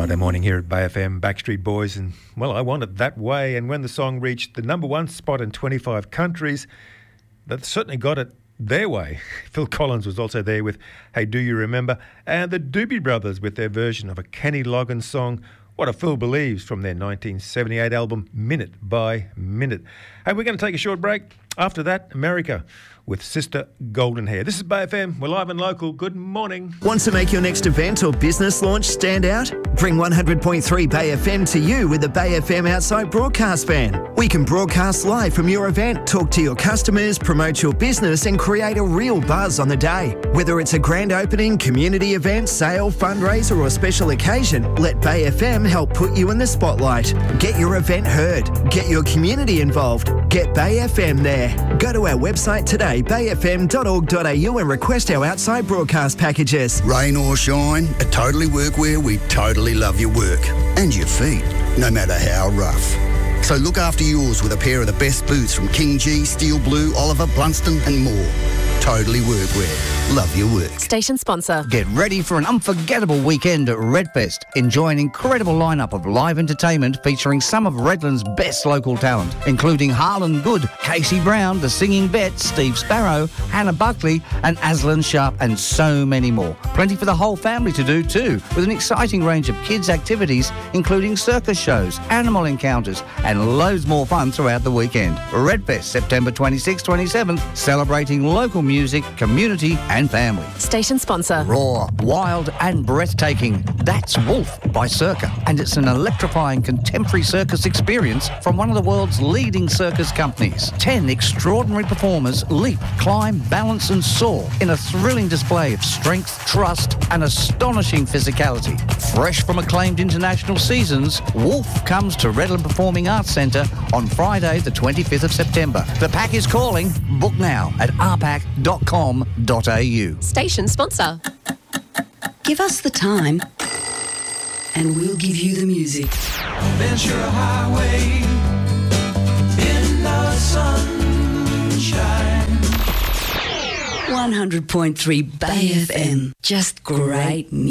Friday morning here at Bay FM, Backstreet Boys, and, well, I Want It That Way. And when the song reached the number one spot in 25 countries, that certainly got it their way. Phil Collins was also there with Hey Do You Remember, and the Doobie Brothers with their version of a Kenny Loggins song, What a Fool Believes, from their 1978 album Minute by Minute. And we're going to take a short break. After that, America with Sister Golden Hair. This is Bay FM. We're live and local. Good morning. Want to make your next event or business launch stand out? Bring 100.3 Bay FM to you with the Bay FM Outside Broadcast Van. We can broadcast live from your event, talk to your customers, promote your business and create a real buzz on the day. Whether it's a grand opening, community event, sale, fundraiser or special occasion, let Bay FM help put you in the spotlight. Get your event heard. Get your community involved. Get Bay FM there. Go to our website today, bayfm.org.au, and request our outside broadcast packages. Rain or shine, at Totally Workwear, we totally love your work and your feet, no matter how rough. So look after yours with a pair of the best boots from King G, Steel Blue, Oliver, Blunston and more. Totally Workwear. Love your work. Station sponsor. Get ready for an unforgettable weekend at Redfest. Enjoy an incredible lineup of live entertainment featuring some of Redland's best local talent, including Harlan Good, Casey Brown, The Singing Vet, Steve Sparrow, Hannah Buckley and Aslan Sharp, and so many more. Plenty for the whole family to do too, with an exciting range of kids' activities, including circus shows, animal encounters and loads more fun throughout the weekend. Redfest, September 26th, 27th, celebrating local music, community and family. Station sponsor. Raw, wild and breathtaking. That's Wolf by Circa, and it's an electrifying contemporary circus experience from one of the world's leading circus companies. 10 extraordinary performers leap, climb, balance and soar in a thrilling display of strength, trust and astonishing physicality. Fresh from acclaimed international seasons, Wolf comes to Redland Performing Arts Centre on Friday the 25th of September. The pack is calling. Book now at rpack.com.au. Station sponsor. Give us the time and we'll give you the music. Ventura Highway in the sunshine. 100.3 Bay FM. Just great music.